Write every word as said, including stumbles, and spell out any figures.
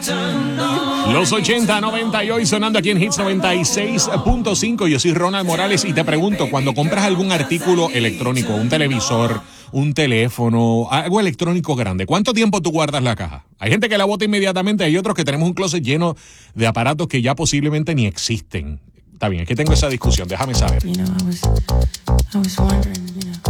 Los ochenta, noventa y hoy sonando aquí en Hits noventa y seis punto cinco. Yo soy Ronald Morales y te pregunto, cuando compras algún artículo electrónico, un televisor, un teléfono, algo electrónico grande, ¿cuánto tiempo tú guardas la caja? Hay gente que la bota inmediatamente, hay otros que tenemos un closet lleno de aparatos que ya posiblemente ni existen. Está bien, es que tengo esa discusión, déjame saber. You know, I was, I was wondering, you know.